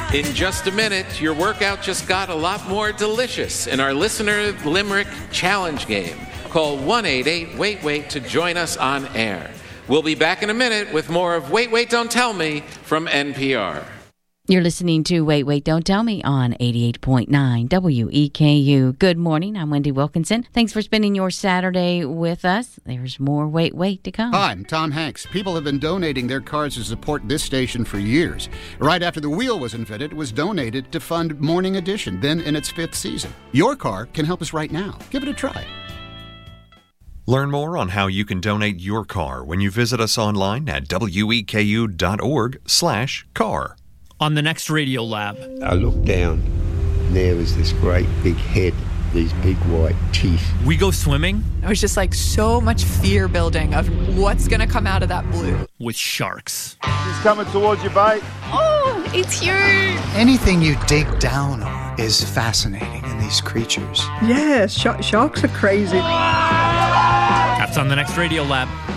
In just a minute, your workout just got a lot more delicious in our Listener Limerick Challenge game. Call 1-888-WAIT-WAIT to join us on air. We'll be back in a minute with more of Wait, Wait, Don't Tell Me from NPR. You're listening to Wait, Wait, Don't Tell Me on 88.9 WEKU. Good morning. I'm Wendy Wilkinson. Thanks for spending your Saturday with us. There's more Wait, Wait to come. Hi, I'm Tom Hanks. People have been donating their cars to support this station for years. Right after the wheel was invented, it was donated to fund Morning Edition, then in its 5th season. Your car can help us right now. Give it a try. Learn more on how you can donate your car when you visit us online at weku.org/car. On the next Radio Lab. I looked down, and there was this great big head, these big white teeth. We go swimming. It was just like so much fear building of what's going to come out of that blue. With sharks. He's coming towards you, bite. Oh, it's huge. Anything you dig down on is fascinating in these creatures. Yeah, sharks are crazy. That's on the next Radio Lab.